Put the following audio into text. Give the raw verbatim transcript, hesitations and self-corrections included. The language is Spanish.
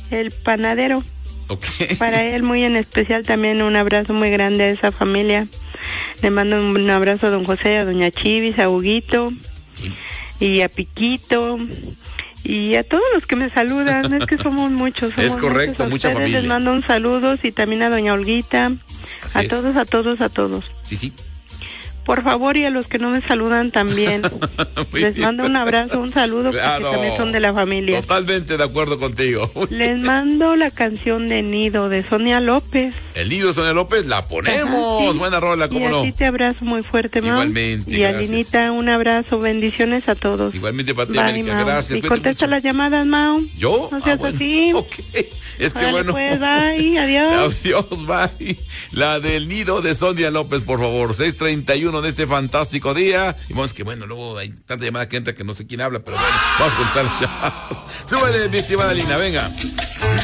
el panadero. Okay. Para él muy en especial también un abrazo muy grande a esa familia. Le mando un abrazo a don José, a doña Chivis, a Huguito, sí, y a Piquito y a todos los que me saludan. Es que somos muchos. Somos es correcto, muchos. A mucha ustedes familia. les mando un saludo y también a doña Olguita. Así a es. todos, a todos, a todos. Sí, sí. Por favor, y a los que no me saludan también. Les bien. mando un abrazo, un saludo, claro, porque también son de la familia. Totalmente de acuerdo contigo. Les mando la canción de Nido, de Sonia López. El Nido de Sonia López, la ponemos. Ajá, sí. Buena rola, ¿cómo y no? Y a ti te abrazo muy fuerte, Mau. Igualmente, y gracias. a Linita, un abrazo, bendiciones a todos. Igualmente para ti, América, gracias. Y contesta las llamadas, Mau. ¿Yo? No seas ah, bueno. así. Ok, es que vale, bueno. Pues, bye, adiós. Adiós, bye. La del Nido de Sonia López, por favor, seis treinta y uno de este fantástico día. Y vamos que bueno, luego hay tanta llamada que entra que no sé quién habla, pero bueno, vamos a contestar las llamadas. Súbele, mi estimada Lina, venga.